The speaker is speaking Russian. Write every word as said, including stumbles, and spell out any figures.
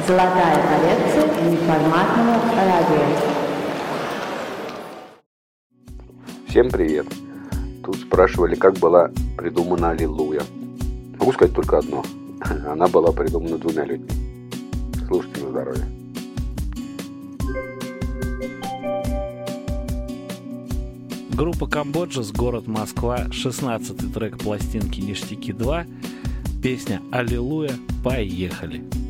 Золотая коллекция неформатного радио. Всем привет! Тут спрашивали, как была придумана «Аллилуйя». Могу сказать только одно. Она была придумана двумя людьми. Слушайте на здоровье. Группа Камбоджа, город Москва, шестнадцатый трек пластинки «Ништяки два», песня «Аллилуйя», поехали!